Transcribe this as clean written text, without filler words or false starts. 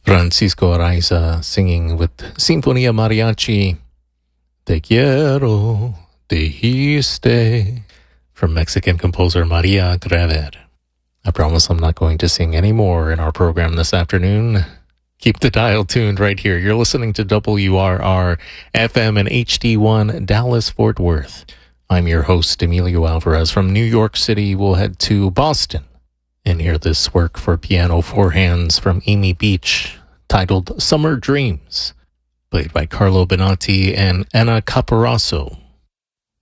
Francisco Araiza singing with Sinfonia Mariachi, Te quiero, dijiste, from Mexican composer Maria Grever. I promise I'm not going to sing any more in our program this afternoon. Keep the dial tuned right here. You're listening to WRR FM and HD1 Dallas-Fort Worth. I'm your host, Emilio Alvarez. From New York City, we'll head to Boston and hear this work for piano four hands from Amy Beach, titled Summer Dreams, played by Carlo Benatti and Anna Caparaso.